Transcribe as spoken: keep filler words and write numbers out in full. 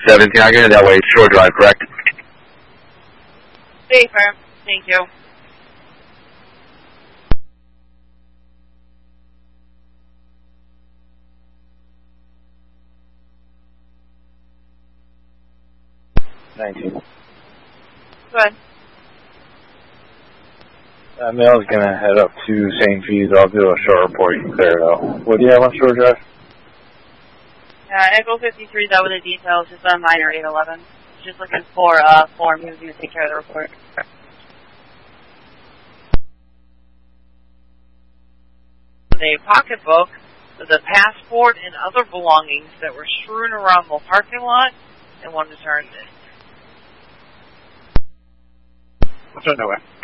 seventeen. I get it that way. Shore Drive, correct? Safer. Thank you. nineteen. Go ahead. Uh, Mel's going to head up to Saint Fees. I'll do a short report. You can clear it out. What do you have on Shore Drive? Uh, Echo fifty-three is out with the details, just on minor eight eleven. Just looking for a uh, form. He was going to take care of the report. A pocketbook with a passport and other belongings that were strewn around the parking lot, and one returned it. What's on the way?